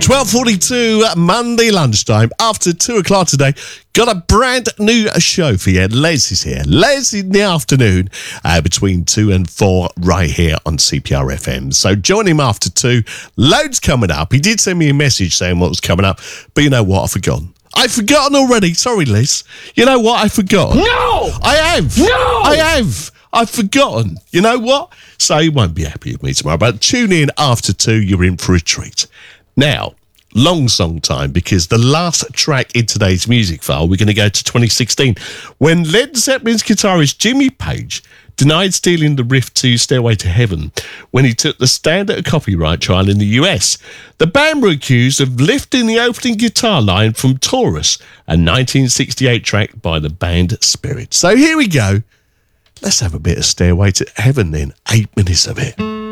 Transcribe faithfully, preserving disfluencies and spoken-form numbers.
twelve forty-two Monday lunchtime after two o'clock today. Got a brand new show for you. Les is here. Les in the afternoon uh, between two and four right here on C P R F M. So join him after two. Loads coming up. He did send me a message saying what was coming up, but you know what? I've forgotten. I've forgotten already. Sorry, Liz. You know what? I've forgotten. No! I have. No! I have. I've forgotten. You know what? So you won't be happy with me tomorrow, but tune in after two. You're in for a treat. Now, long song time, because the last track in today's music file, we're going to go to twenty sixteen, when Led Zeppelin's guitarist Jimmy Page denied stealing the riff to Stairway to Heaven when he took the stand at a copyright trial in the U S. The band were accused of lifting the opening guitar line from Taurus, a nineteen sixty-eight track by the band Spirit. So here we go. Let's have a bit of Stairway to Heaven then. Eight minutes of it.